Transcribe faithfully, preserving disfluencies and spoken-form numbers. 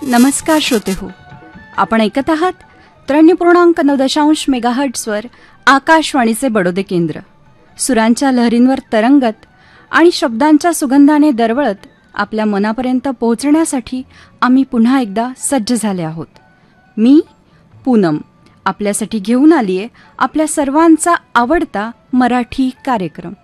नमस्कार श्रोते हो, आपण ऐकत आहात त्र्याण्णव पूर्णांक नऊ दशांश मेगाहर्ट्झवर आकाशवाणीचे बडोदे केंद्र. सुरांच्या लहरींवर तरंगत आणि शब्दांच्या सुगंधाने दरवळत आपल्या मनापर्यंत पोहोचण्यासाठी आम्ही पुन्हा एकदा सज्ज झाले आहोत. मी पूनम आपल्यासाठी घेऊन आलीये आपल्या सर्वांचा आवडता मराठी कार्यक्रम